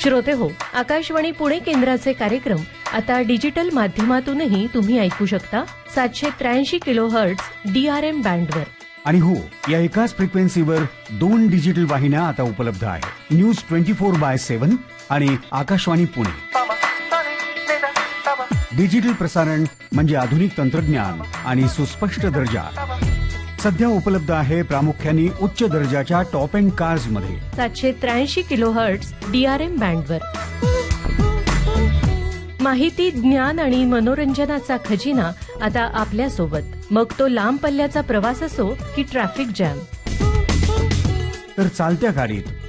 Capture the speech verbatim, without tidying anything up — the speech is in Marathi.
श्रोते हो, आकाशवाणी पुणे केंद्राचे कार्यक्रम आता डिजिटल माध्यमातूनही तुम्ही ऐकू शकता. सातशे त्र्याऐंशी किलो हर्ट्झ डीआरएम बँडवर. आणि हो, या एकाच फ्रिक्वेन्सीवर दोन डिजिटल वाहिन्या आता उपलब्ध आहेत. News twenty four by seven आणि आकाशवाणी पुणे. डिजिटल प्रसारण म्हणजे आधुनिक तंत्रज्ञान आणि सुस्पष्ट दर्जा. सध्या उपलब्ध आहे प्रामुख्याने उच्च दर्जाच्या टॉप एंड कार्स मध्ये. सातशे त्र्याऐंशी किलो हर्ट्झ डीआरएम बँडवर. माहिती, ज्ञान आणि मनोरंजनाचा खजिना आता आपल्या सोबत. मग तो लांब पल्ल्याचा प्रवास असो की ट्रॅफिक जॅम. तर चालत्या गाडीत,